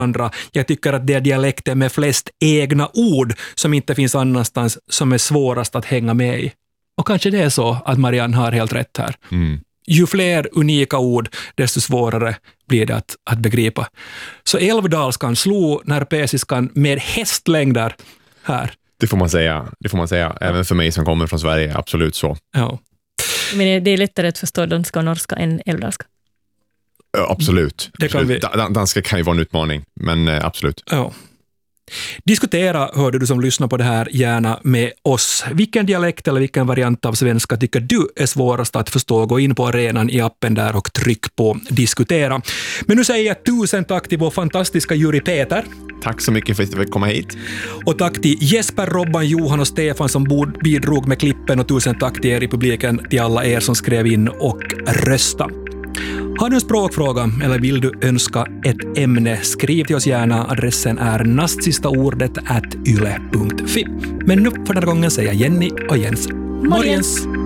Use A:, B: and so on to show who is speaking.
A: andra. Jag tycker att det är dialekten med flest egna ord som inte finns annanstans som är svårast att hänga med i. Och kanske det är så att Marianne har helt rätt här. Ju fler unika ord, desto svårare blir det att begripa. Så älvdalskan slog närpesiskan med hästlängder här.
B: Det får man säga. Även för mig som kommer från Sverige, absolut så.
A: Ja.
C: Men det är lättare att förstå danska och norska än älvdalska.
B: Absolut.
A: Det kan
B: danska kan ju vara en utmaning, men absolut.
A: Ja. Diskutera, hörde du som lyssnar på det här, gärna med oss. Vilken dialekt eller vilken variant av svenska tycker du är svårast att förstå? Gå in på arenan i appen där och tryck på diskutera. Men nu säger jag 1000 tack till vår fantastiska jury Peter.
B: Tack så mycket för att du fick komma hit.
A: Och tack till Jesper, Robban, Johan och Stefan som bidrog med klippen, och 1000 tack till er i publiken, till alla er som skrev in och rösta. Har du en språkfråga eller vill du önska ett ämne, skriv till oss gärna. Adressen är nastsistaordet@yle.fi. Men nu för den här gången säger Jenny och Jens morgens.